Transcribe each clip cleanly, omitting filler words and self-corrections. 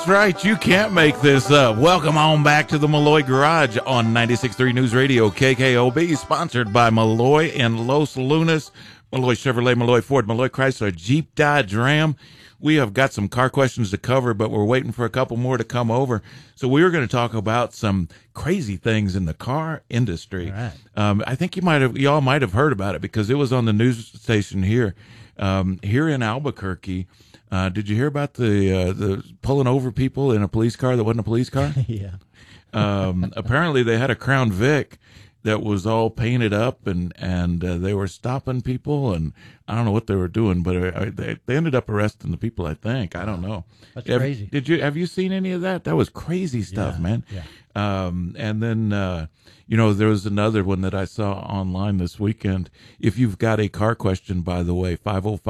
That's right. You can't make this up. Welcome on back to the Malloy Garage on 96.3 News Radio, KKOB, sponsored by Malloy and Los Lunas, Malloy Chevrolet, Malloy Ford, Malloy Chrysler, Jeep, Dodge, Ram. We have got some car questions to cover, but we're waiting for a couple more to come over. So we were going to talk about some crazy things in the car industry. Right. I think y'all might have heard about it because it was on the news station here in Albuquerque. Did you hear about the pulling over people in a police car that wasn't a police car? Yeah. Apparently they had a Crown Vic that was all painted up and they were stopping people, and I don't know what they were doing, but they ended up arresting the people, I think. I don't know. That's crazy. Have you seen any of that? That was crazy stuff, man. Yeah. And then, there was another one that I saw online this weekend. If you've got a car question, by the way,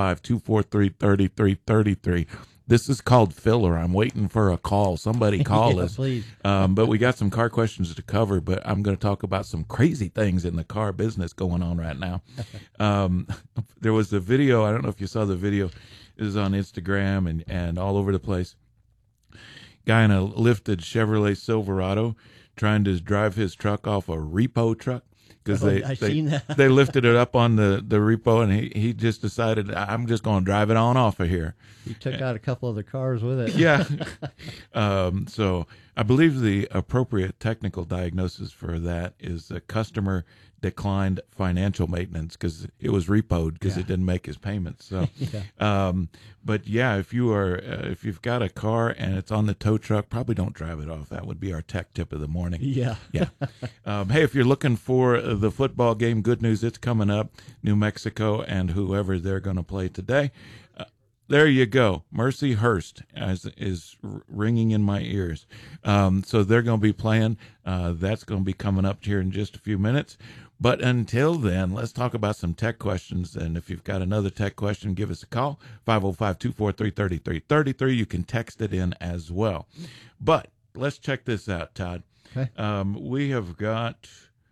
505-243-3333. This is called filler. I'm waiting for a call. Somebody call us. Please. But we got some car questions to cover, but I'm going to talk about some crazy things in the car business going on right now. There was a video. I don't know if you saw the video. It was on Instagram and all over the place. Guy in a lifted Chevrolet Silverado trying to drive his truck off a repo truck. Because seen that. they lifted it up on the repo, and he just decided, I'm just going to drive it on off of here. He took out a couple of the cars with it. Yeah. So I believe the appropriate technical diagnosis for that is a customer declined financial maintenance because it was repoed because it didn't make his payments. So, but yeah, if you've got a car and it's on the tow truck, probably don't drive it off. That would be our tech tip of the morning. Yeah. Yeah. Hey, if you're looking for the football game, good news, it's coming up. New Mexico and whoever they're going to play today. There you go. Mercy Hurst is ringing in my ears. So they're going to be playing. That's going to be coming up here in just a few minutes. But until then, let's talk about some tech questions. And if you've got another tech question, give us a call, 505-243-3333. You can text it in as well. But let's check this out, Todd. Okay. We have got...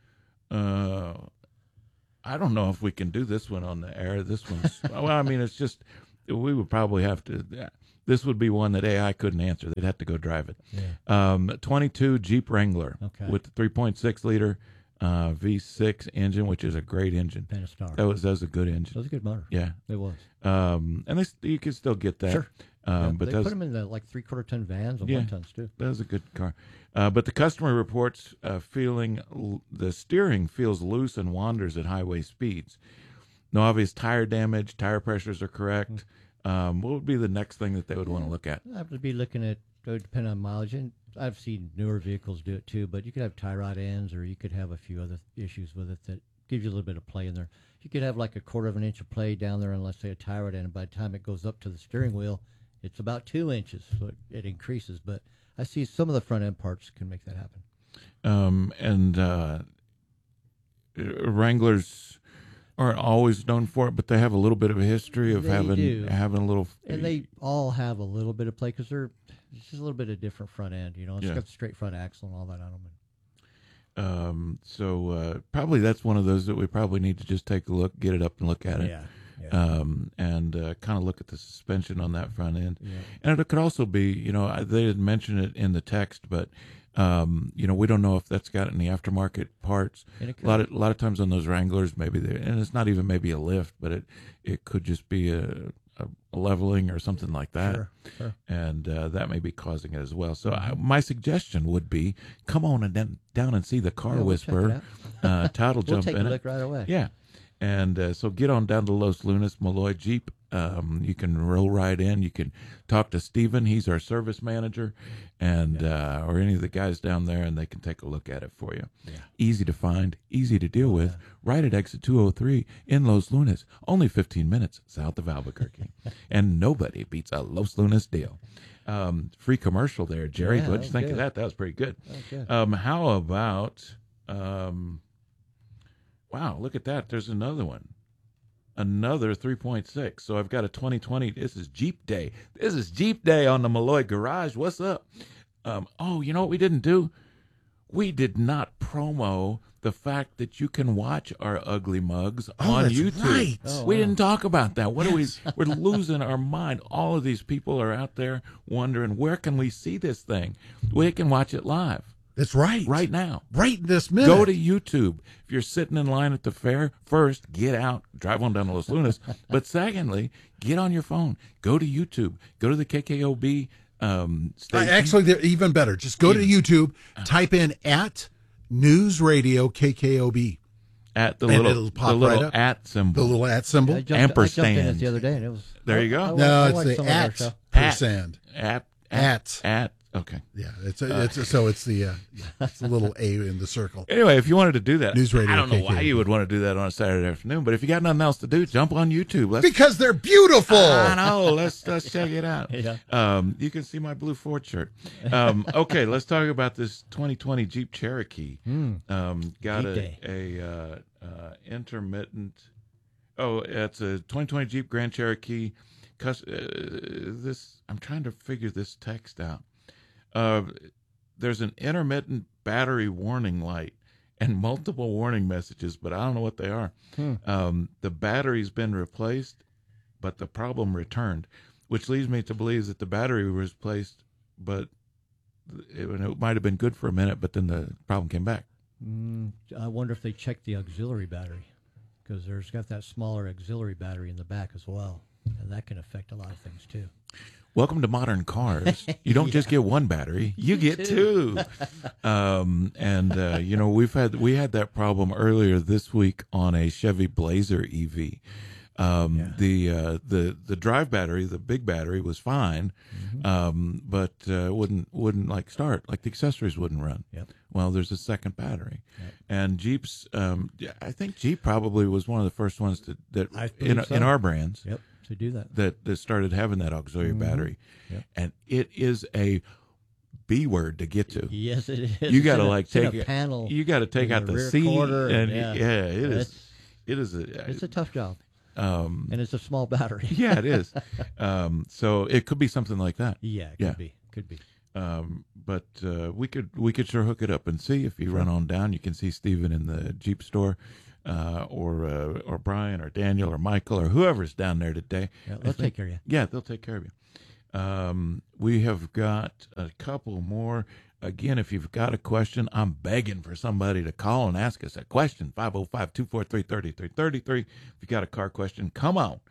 I don't know if we can do this one on the air. This one's... well, I mean, it's just... We would probably have to. This would be one that AI couldn't answer. They'd have to go drive it. Yeah. 22 Jeep Wrangler with the 3.6 liter V6 engine, which is a great engine. Pentastar. That was a good engine. That was a good motor. Yeah, it was. And you can still get that. Sure. But they put them in the 3/4 ton vans and 1 tons too. That was a good car. But the customer reports feeling the steering feels loose and wanders at highway speeds. No obvious tire damage. Tire pressures are correct. What would be the next thing that they would want to look at? I would be looking at, it would depend on mileage. And I've seen newer vehicles do it too, but you could have tie rod ends, or you could have a few other issues with it that gives you a little bit of play in there. You could have like a 1/4 of an inch of play down there on, let's say, a tie rod end, and by the time it goes up to the steering wheel, it's about 2 inches, so it increases. But I see some of the front end parts can make that happen. Wranglers aren't always known for it, but they have a little bit of a history of having a little. And they all have a little bit of play because it's just a little bit of different front end. It's got the straight front axle and all that on them. So probably that's one of those that we probably need to just take a look, get it up and look at it. Yeah. And kind of look at the suspension on that front end. Yeah. And it could also be, they didn't mention it in the text, but we don't know if that's got any aftermarket parts. A lot of times on those Wranglers, and it's not even maybe a lift, but it could just be a leveling or something like that. Sure. And that may be causing it as well. So my suggestion would be, come on and down and see the Car Whisperer. Todd will jump in. We'll take a look right away. Yeah. And so get on down to Los Lunas, Malloy Jeep. You can roll right in. You can talk to Steven. He's our service manager, and or any of the guys down there, and they can take a look at it for you. Yeah. Easy to find, easy to deal with. Right at exit 203 in Los Lunas. Only 15 minutes south of Albuquerque. And nobody beats a Los Lunas deal. Free commercial there, Jerry. What'd you think of that? That was pretty good. How about... wow, look at that. There's another one. Another 3.6. So I've got a 2020. This is Jeep Day. This is Jeep Day on the Malloy Garage. What's up? You know what we didn't do? We did not promo the fact that you can watch our ugly mugs on that's YouTube. right. Oh, We wow. didn't talk about that. What are we? We're losing our mind. All of these people are out there wondering, where can we see this thing? We can watch it live That's right. right now. Right this minute. Go to YouTube. If you're sitting in line at the fair, first, get out, drive on down to Los Lunas. But secondly, get on your phone. Go to YouTube. Go to the KKOB station. Actually, they're even better. Just go to YouTube, type in @News Radio KKOB, At the and little, it'll pop the little right up. at the symbol. little @ symbol. I jumped in Ampersand. it the other day, and it was. There you go. No, I it's watched the some of our show. @percent. At. Okay. Yeah, it's the little A in the circle. Anyway, if you wanted to do that, News Radio I don't know why KKOB. you would want to do that on a Saturday afternoon, but if you got nothing else to do, jump on YouTube. Let's Because they're beautiful. I know. Let's check it out. Yeah. You can see my blue Ford shirt. Okay, let's talk about this 2020 Jeep Cherokee. Got Jeep a intermittent. Oh, it's a 2020 Jeep Grand Cherokee. I'm trying to figure this text out. There's an intermittent battery warning light and multiple warning messages, but I don't know what they are. The battery's been replaced, but the problem returned, which leads me to believe that the battery was replaced, but it might have been good for a minute, but then the problem came back. I wonder if they checked the auxiliary battery, because there's got that smaller auxiliary battery in the back as well, and that can affect a lot of things too. Welcome to modern cars. You don't just get one battery; you get two. We had that problem earlier this week on a Chevy Blazer EV. The drive battery, the big battery, was fine, but wouldn't like start. Like the accessories wouldn't run. Yep. Well, there's a second battery, and Jeep's. I think Jeep probably was one of the first ones I believe so. in our brands. Yep, to do that. That started having that auxiliary battery, Yep. and it is a B word to get to. Yes, it is. You got to It's in take a it. panel. You got to take in out the the rear seat, quarter, and yeah. it is. It is It's a tough job, and and it's a small battery. yeah, it is. So it could be something like that. Yeah, could be. But we could sure hook it up and see. If you run on down, you can see Steven in the Jeep store, or Brian or Daniel or Michael or whoever's down there today. Yeah, they'll take care of you. Yeah, they'll take care of you. We have got a couple more. Again, if you've got a question, I'm begging for somebody to call and ask us a question. 505-243-3333. If you got a car question, come on.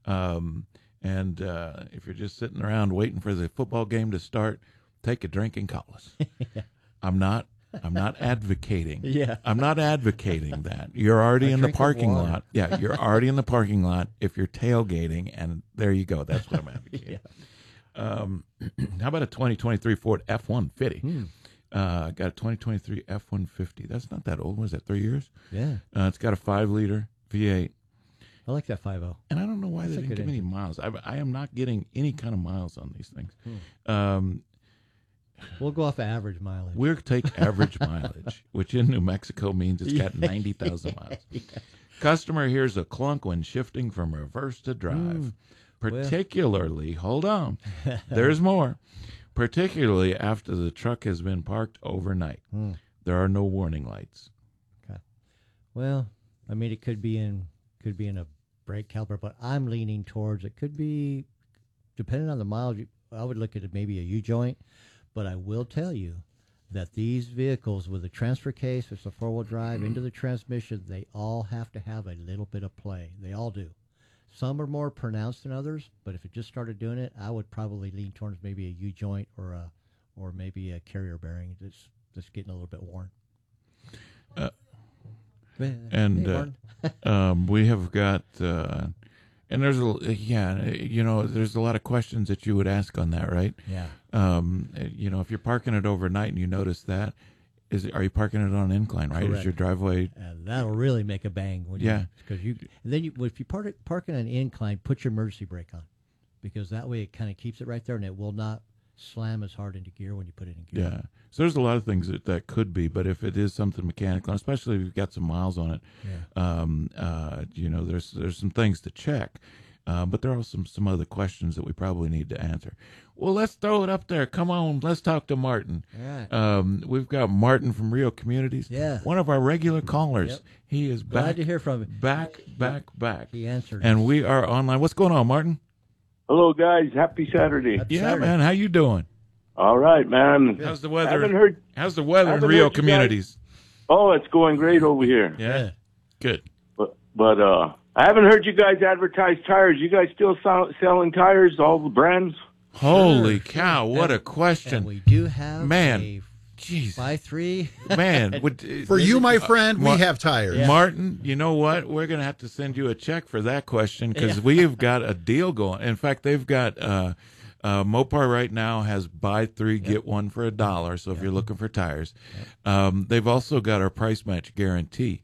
And if you're just sitting around waiting for the football game to start, take a drink and call us. I'm not advocating. Yeah. I'm not advocating that. You're already A in the drink of parking water. lot. Yeah, you're already in the parking lot if you're tailgating, and there you go. That's what I'm advocating. How about a 2023 Ford F-150? Got a 2023 F-150. That's not that old. Was that 3 years? Yeah, It's got a 5-liter V8. I like that 5.0. And I don't know why That's they a didn't good give any miles. I am not getting any kind of miles on these things. We'll go off average mileage. We'll take average mileage, which in New Mexico means it's got 90,000 miles. Customer hears a clunk when shifting from reverse to drive. Particularly, hold on, there's more. Particularly after the truck has been parked overnight. There are no warning lights. Okay. Well, I mean, it could be in a brake caliper, but I'm leaning towards it could be, depending on the mileage. I would look at it maybe a U-joint, but I will tell you that these vehicles with the transfer case, it's a four-wheel drive into the transmission, they all have to have a little bit of play. They all do. Some are more pronounced than others, but if it just started doing it, I would probably lean towards maybe a U-joint or maybe a carrier bearing that's getting a little bit worn. We have got, and there's there's a lot of questions that you would ask on that, right? Yeah. If you're parking it overnight and you notice that, are you parking it on an incline, right? Correct. Is your driveway? And that'll really make a bang. If you park in an incline, put your emergency brake on, because that way it kind of keeps it right there and it will not slam as hard into gear when you put it in gear. Yeah. So there's a lot of things that could be, but if it is something mechanical, especially if you've got some miles on it, there's some things to check. But there are some other questions that we probably need to answer. Well, let's throw it up there. Come on, let's talk to Martin. All right. We've got Martin from Rio Communities. Yeah. One of our regular callers. Yep. He is back. Glad to hear from him. Back. He answered. And we are online. What's going on, Martin? Hello, guys. Happy Saturday. Saturday. Man. How you doing? All right, man. How's the weather? Haven't heard. How's the weather in haven't Rio heard you Communities? Oh, it's going great over here. Yeah. Good. But I haven't heard you guys advertise tires. You guys still selling tires, all the brands? Holy cow! What a And question, we do have man. a Jeez, 5.3. man. For you, my friend, we have tires. Yeah. Martin, you know what? We're going to have to send you a check for that question because we've got a deal going. In fact, they've got Mopar right now has buy three, get one for $1. So if you're looking for tires, they've also got our price match guarantee.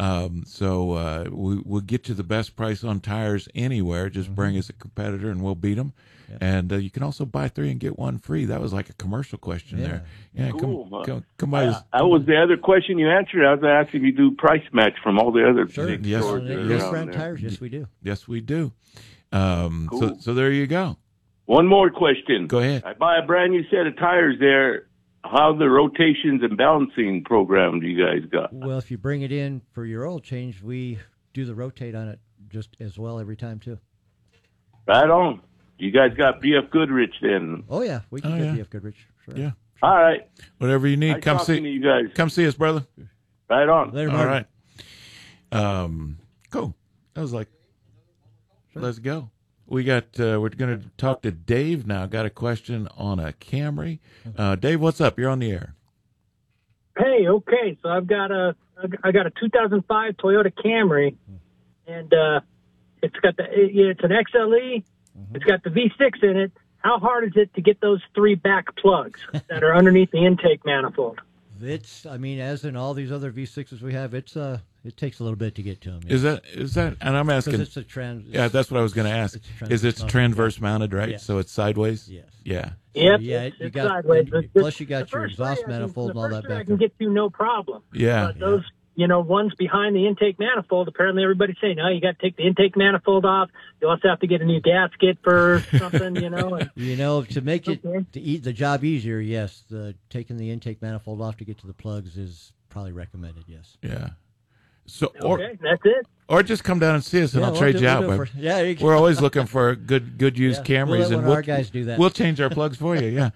So we'll get you the best price on tires anywhere. Just bring us a competitor and we'll beat them. And you can also buy three and get one free. That was like a commercial question there. Yeah, Cool. come by. That was the other question you answered. I was asking if you do price match from all the other Sure. big Yes. stores Yes. around Brand there. tires. Yes, we do. Yes, we do. Cool. So there you go. One more question. Go ahead. I buy a brand new set of tires there. How the rotations and balancing program do you guys got? Well, if you bring it in for your oil change, we do the rotate on it just as well every time, too. Right on. You guys got BF Goodrich then. Oh, yeah. We can Oh, get yeah. BF Goodrich. Sure. Yeah. All right. Whatever you need, Nice come talking to see. you guys. Come see us, brother. Right on. Later, All Martin. right. Cool. I was like, let's go. We got. We're going to talk to Dave now. Got a question on a Camry. Dave, what's up? You're on the air. Hey, okay. So I got a 2005 Toyota Camry, and it's an XLE. It's got the V6 in it. How hard is it to get those 3 back plugs that are underneath the intake manifold? I mean, as in all these other V6s we have, it takes a little bit to get to them. Is that? And I'm asking. Because it's a trans. Yeah, that's what I was going to ask. Is it transverse mounted, right? Yeah. So it's sideways. Yes. Yeah. Yep, yeah, it's you got. sideways. Plus, you got your exhaust manifold and all that I back can there. get to no problem. Yeah. But those, ones behind the intake manifold, apparently everybody's saying, no, you got to take the intake manifold off. You also have to get a new gasket for something, And, To make it Okay. to eat the job easier, yes, taking the intake manifold off to get to the plugs is probably recommended. Yes. Yeah. So okay, that's it. or just come down and see us, and I'll trade you out. Babe. We're always looking for good used Yeah, Camrys, we'll let and one of our guys do that. We'll change our plugs for you. Yeah.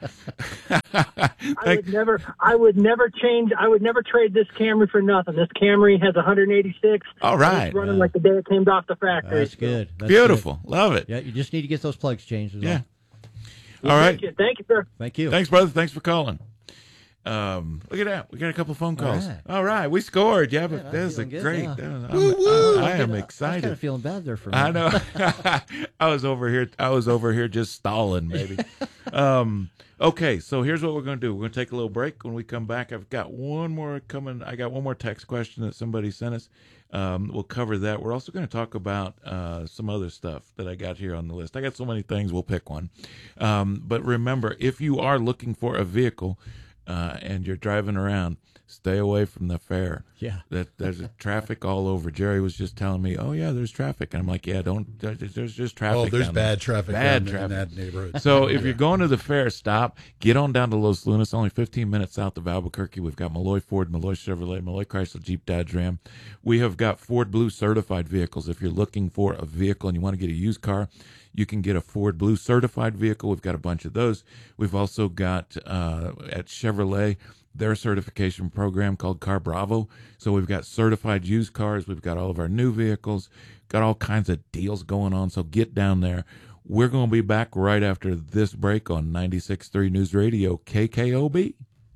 I would never trade this Camry for nothing. This Camry has 186. All right. It's running like the day it came off the factory. That's good. That's Beautiful. Love it. good. Yeah, you just need to get those plugs changed. Is Yeah. all. All right. Thank you, sir. Thank you. Thanks, brother. Thanks for calling. Look at that. We got a couple phone calls. right. All right. We scored. Yeah, but I'm that was a feeling good, great. yeah. I am I was kind excited. of feeling bad there for me. I know. I was over here just stalling, maybe. Okay, so here's what we're going to do. We're going to take a little break. When we come back, I've got one more coming. I got one more text question that somebody sent us. We'll cover that. We're also going to talk about some other stuff that I got here on the list. I got so many things. We'll pick one. But remember, if you are looking for a vehicle and you're driving around, stay away from the fair. Yeah. There's traffic all over. Jerry was just telling me, oh, yeah, there's traffic. And I'm like, yeah, there's just traffic. Oh, there's down there. bad traffic Bad down traffic. in that neighborhood. So if you're going to the fair, stop, get on down to Los Lunas, only 15 minutes south of Albuquerque. We've got Malloy Ford, Malloy Chevrolet, Malloy Chrysler, Jeep, Dodge, Ram. We have got Ford Blue certified vehicles. If you're looking for a vehicle and you want to get a used car, you can get a Ford Blue certified vehicle. We've got a bunch of those. We've also got at Chevrolet their certification program called Car Bravo. So we've got certified used cars. We've got all of our new vehicles, got all kinds of deals going on. So get down there. We're going to be back right after this break on 96.3 News Radio, KKOB.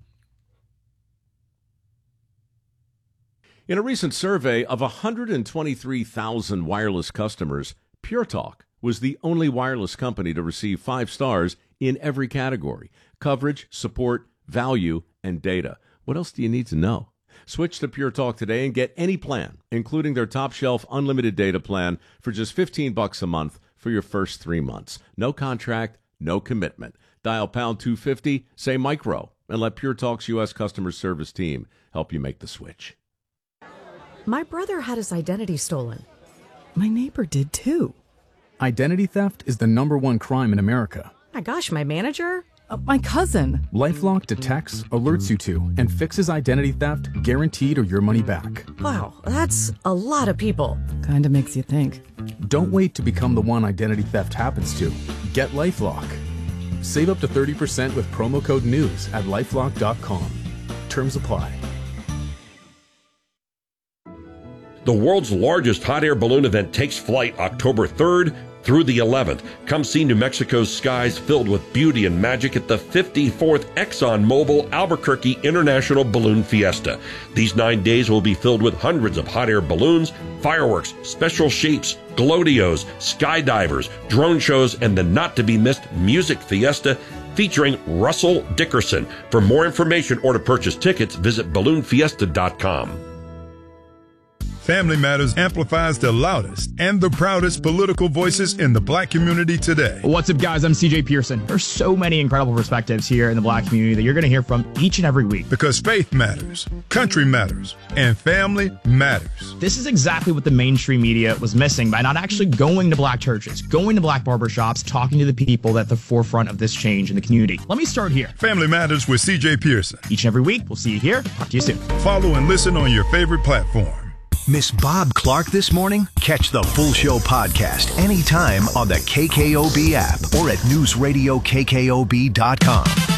In a recent survey of 123,000 wireless customers, Pure Talk was the only wireless company to receive 5 stars in every category: coverage, support, value, and data. What else do you need to know? Switch to Pure Talk today and get any plan, including their top shelf unlimited data plan, for just $15 a month for your first 3 months. No contract, no commitment. Dial pound 250, say micro, and let Pure Talk's U.S. customer service team help you make the switch. My brother had his identity stolen. My neighbor did too. Identity theft is the #1 crime in America. My gosh, my manager? My cousin. LifeLock detects, alerts you to, and fixes identity theft, guaranteed or your money back. Wow, that's a lot of people. Kinda makes you think. Don't wait to become the one identity theft happens to. Get LifeLock. Save up to 30% with promo code NEWS at LifeLock.com. Terms apply. The world's largest hot air balloon event takes flight October 3rd through the 11th. Come see New Mexico's skies filled with beauty and magic at the 54th ExxonMobil Albuquerque International Balloon Fiesta. These 9 days will be filled with hundreds of hot air balloons, fireworks, special shapes, glow-dios, skydivers, drone shows, and the not-to-be-missed music fiesta featuring Russell Dickerson. For more information or to purchase tickets, visit balloonfiesta.com. Family Matters amplifies the loudest and the proudest political voices in the black community today. What's up, guys? I'm CJ Pearson. There's so many incredible perspectives here in the black community that you're going to hear from each and every week. Because faith matters, country matters, and family matters. This is exactly what the mainstream media was missing by not actually going to black churches, going to black barbershops, talking to the people at the forefront of this change in the community. Let me start here. Family Matters with CJ Pearson. Each and every week. We'll see you here. Talk to you soon. Follow and listen on your favorite platform. Miss Bob Clark this morning? Catch the full show podcast anytime on the KKOB app or at newsradiokkob.com.